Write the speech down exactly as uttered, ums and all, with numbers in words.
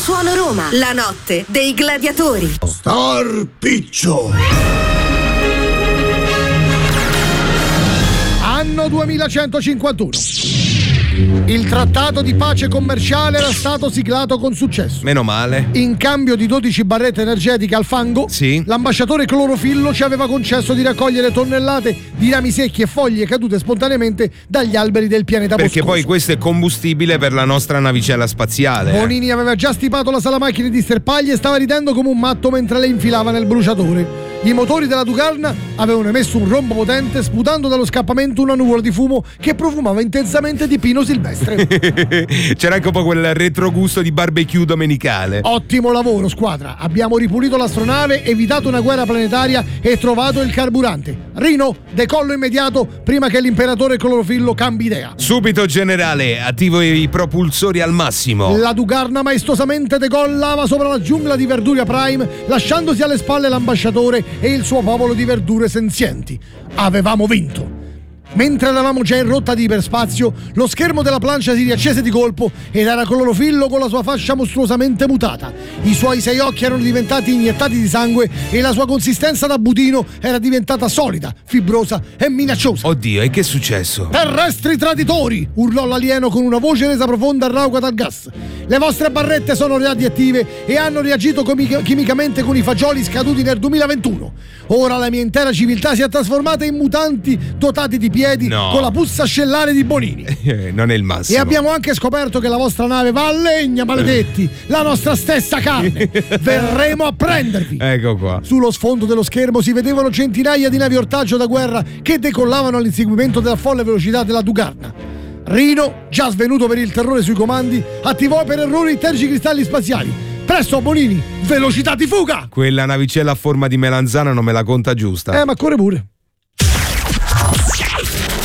Suono Roma, la notte dei gladiatori. Star Piccio. Anno duemilacentocinquantuno. Il trattato di pace commerciale era stato siglato con successo. Meno male. In cambio di dodici barrette energetiche al fango, sì, l'ambasciatore Clorofillo ci aveva concesso di raccogliere tonnellate di rami secchi e foglie cadute spontaneamente dagli alberi del pianeta Perché boscoso. poi questo è combustibile per la nostra navicella spaziale. Bonini aveva già stipato la sala macchine di sterpaglie e stava ridendo come un matto mentre le infilava nel bruciatore. I motori della Dugarna avevano emesso un rombo potente, sputando dallo scappamento una nuvola di fumo che profumava intensamente di pino silvestre. C'era anche un po' quel retrogusto di barbecue domenicale. Ottimo lavoro, squadra. Abbiamo ripulito l'astronave, evitato una guerra planetaria e trovato il carburante. Rino, decollo immediato prima che l'imperatore Clorofillo cambi idea. Subito, generale. Attivo i propulsori al massimo. La Dugarna maestosamente decollava sopra la giungla di Verduria Prime, lasciandosi alle spalle l'ambasciatore e il suo popolo di verdure senzienti. Avevamo vinto. Mentre eravamo già in rotta di iperspazio, lo schermo della plancia si riaccese di colpo ed era Clorofillo con la sua fascia mostruosamente mutata. I suoi sei occhi erano diventati iniettati di sangue e la sua consistenza da budino era diventata solida, fibrosa e minacciosa. Oddio, e che è successo? Terrestri traditori! Urlò l'alieno con una voce resa profonda e rauca dal gas. Le vostre barrette sono radioattive e hanno reagito comica- chimicamente con i fagioli scaduti nel duemilaventuno. Ora la mia intera civiltà si è trasformata in mutanti dotati di piedi, no, con la puzza ascellare di Bonini. Eh, non è il massimo. E abbiamo anche scoperto che la vostra nave va a legna, maledetti! La nostra stessa carne! Verremo a prendervi! Ecco qua. Sullo sfondo dello schermo si vedevano centinaia di navi ortaggio da guerra che decollavano all'inseguimento della folle velocità della Dugarna. Rino, già svenuto per il terrore sui comandi, attivò per errore i tergicristalli spaziali. Presto, Bonini, velocità di fuga! Quella navicella a forma di melanzana non me la conta giusta. Eh, ma corre pure.